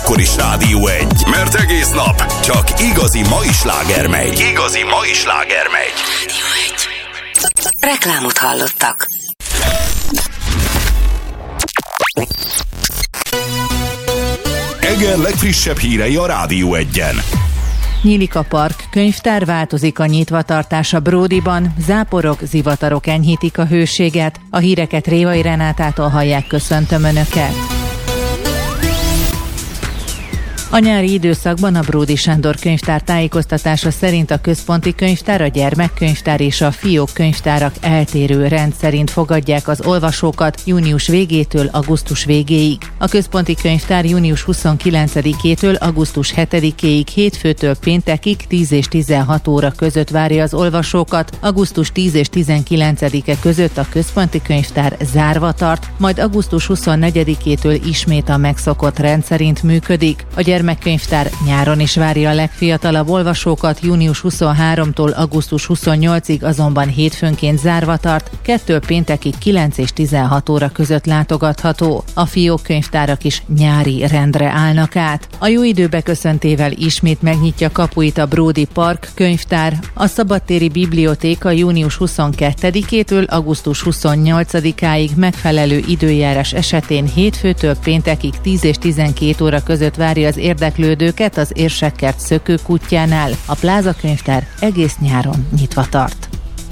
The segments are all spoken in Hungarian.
akkor is Rádió 1, mert egész nap csak igazi mai sláger megy. Igazi mai sláger megy. Rádió 1. Reklámot hallottak. Eger legfrissebb hírei a Rádió 1-en. Nyílik a park, könyvtár, változik a nyitvatartás a Bródiban, záporok, zivatarok enyhítik a hőséget. A híreket Révai Renátától hallják, köszöntöm Önöket. A nyári időszakban a Bródi Sándor könyvtár tájékoztatása szerint a központi könyvtár, a gyermekkönyvtár és a fiók könyvtárak eltérő rend szerint fogadják az olvasókat június végétől augusztus végéig. A központi könyvtár június 29-től augusztus 7-ig hétfőtől péntekig 10 és 16 óra között várja az olvasókat, augusztus 10 és 19-e között a központi könyvtár zárva tart, majd augusztus 24-től ismét a megszokott rend szerint működik. A gyermekkönyvtár nyáron is várja a legfiatalabb olvasókat, június 23-tól augusztus 28-ig azonban hétfőnként zárva tart, 2 péntekig 9 és 16 óra között látogatható. A fiók könyvtárak is nyári rendre állnak át. A jó idő beköszöntével ismét megnyitja kapuit a Bródi Park könyvtár. A szabadtéri bibliotéka június 22-től augusztus 28-áig megfelelő időjárás esetén hétfőtől péntekig 10 és 12 óra között várja az érdeklődőket az Érsekkert szökőkutyjánál. A Pláza könyvtár egész nyáron nyitva tart.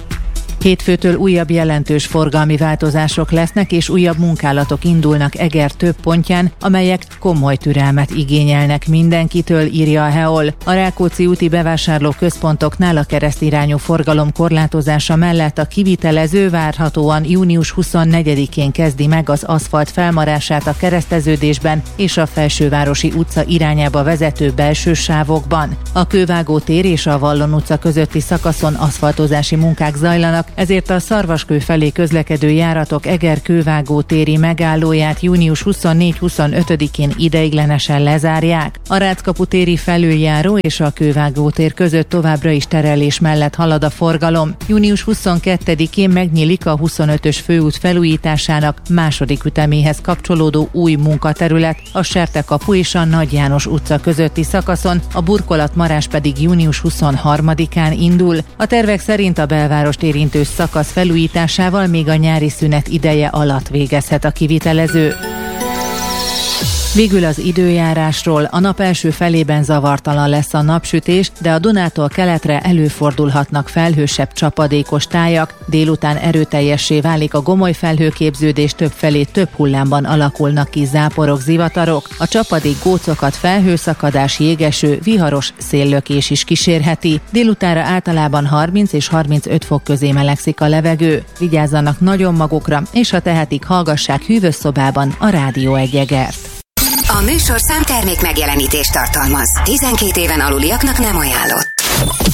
Hétfőtől újabb jelentős forgalmi változások lesznek, és újabb munkálatok indulnak Eger több pontján, amelyek komoly türelmet igényelnek mindenkitől, írja a Heol. A Rákóczi úti bevásárlóközpontoknál a keresztirányú forgalom korlátozása mellett a kivitelező várhatóan június 24-én kezdi meg az aszfalt felmarását a kereszteződésben és a Felsővárosi utca irányába vezető belső sávokban. A Kővágó tér és a Vallon utca közötti szakaszon aszfaltozási munkák zajlanak, ezért a Szarvaskő felé közlekedő járatok Eger Kővágó téri megállóját június 24-25-én ideiglenesen lezárják. A Ráckapu téri felüljáró és a Kővágó tér között továbbra is terelés mellett halad a forgalom. Június 22-én megnyílik a 25-ös főút felújításának második üteméhez kapcsolódó új munkaterület, a Sertekapu és a Nagy János utca közötti szakaszon, a burkolatmarás pedig június 23-án indul. A tervek szerint a belvárost érintő szakasz felújításával még a nyári szünet ideje alatt végezhet a kivitelező. Végül az időjárásról. A nap első felében zavartalan lesz a napsütés, de a Dunától keletre előfordulhatnak felhősebb csapadékos tájak. Délután erőteljessé válik a gomoly felhőképződés, többfelé több hullámban alakulnak ki záporok, zivatarok. A csapadék gócokat felhőszakadás, jégeső, viharos széllökés is kísérheti. Délutánra általában 30 és 35 fok közé melegszik a levegő. Vigyázzanak nagyon magukra, és ha tehetik, hallgassák hűvös szobában a Rádió 1 Egert. A műsorszám termék megjelenítést tartalmaz. 12 éven aluliaknak nem ajánlott.